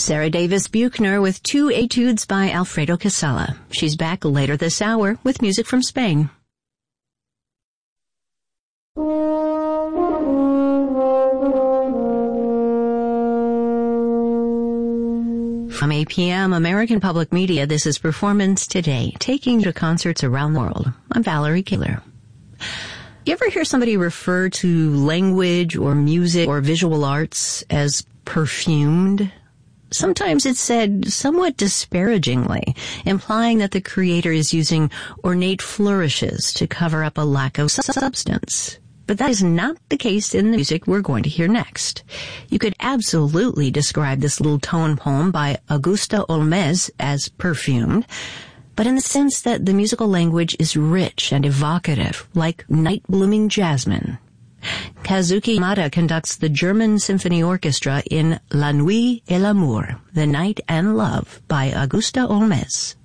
Sarah Davis Buchner with two etudes by Alfredo Casella. She's back later this hour with music from Spain. From 8 p.m. American Public Media, this is Performance Today, taking you to concerts around the world. I'm Valerie Kaler. You ever hear somebody refer to language or music or visual arts as perfumed? Sometimes it's said somewhat disparagingly, implying that the creator is using ornate flourishes to cover up a lack of substance. But that is not the case in the music we're going to hear next. You could absolutely describe this little tone poem by Augusta Olmez as perfumed, but in the sense that the musical language is rich and evocative, like night-blooming jasmine. Kazuki Yamada conducts the German Symphony Orchestra in La Nuit et l'Amour, The Night and Love by Augusta Olmez.